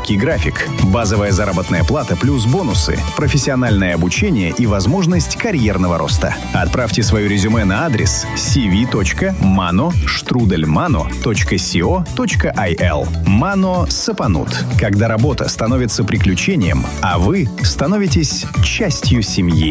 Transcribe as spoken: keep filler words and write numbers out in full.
гибкий график, базовая заработная плата плюс бонусы, профессиональное обучение и возможность карьерного роста. Отправьте свое резюме на адрес си ви точка мано штрудель мано точка сио точка ай эл. Мано Сапанут. Когда работа становится приключением, а вы становитесь частью семьи.